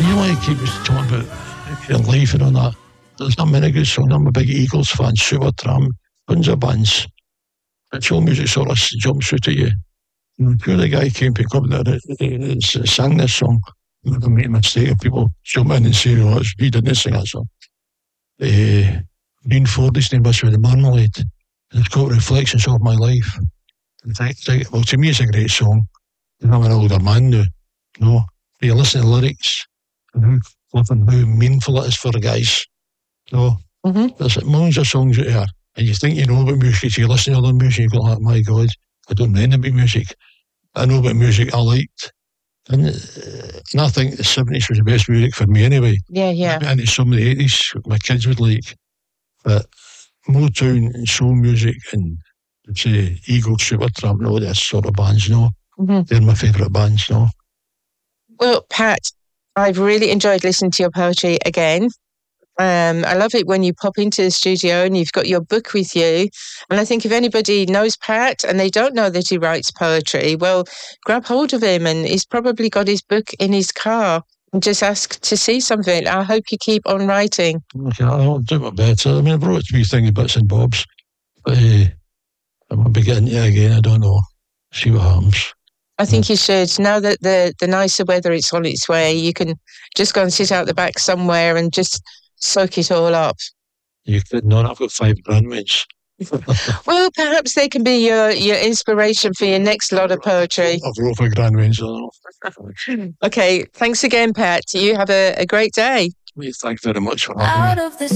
you want to keep us talking about your life and all that. There's not many good songs. I'm a big Eagles fan, Supertramp, tons of bands. It's all music sort of jumps out at you. Sure, the guy came to come there and sang this song. I made a mistake of people jump in and say, oh, he didn't sing that song. Dean Ford's name was with the Marmalade. It's called Reflections of My Life. Well, to me, it's a great song. I'm an older man now. No, but you listen to the lyrics and how meaningful it is for the guys. No, there's millions of songs out there, and you think you know about music. You listen to other music, you go like, my God, I don't know anything about music. I know about music I liked. And I think the 70s was the best music for me anyway. Yeah. And it's some of the 80s my kids would like. But Motown and soul music and say Eagles, Supertramp, and all that sort of bands, they're my favourite bands, Well, Pat, I've really enjoyed listening to your poetry again. I love it when you pop into the studio and you've got your book with you. And I think if anybody knows Pat and they don't know that he writes poetry, well, grab hold of him, and he's probably got his book in his car. And just ask to see something. I hope you keep on writing. Okay, I'll do my better. I mean, I wrote 3 things, bits and bobs. But I might be getting it again, I don't know. See what happens. I think you should. Now that the nicer weather is on its way, you can just go and sit out the back somewhere and just soak it all up. You could not. I've got 5 grandmates. Well, perhaps they can be your inspiration for your next lot of poetry. I've wrote for grandmates. Okay, thanks again, Pat. You have a great day. Thanks very much for having me.